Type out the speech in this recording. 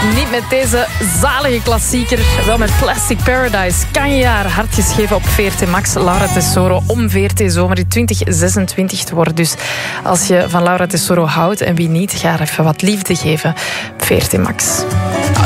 niet met deze zalige klassieker. Wel met Plastic Paradise. Kan je haar hartjes geven op VRT Max. Laura Tesoro om VRT Zomer in 2026 te worden. Dus als je van Laura Tesoro houdt en wie niet, ga haar even wat liefde geven op VRT Max.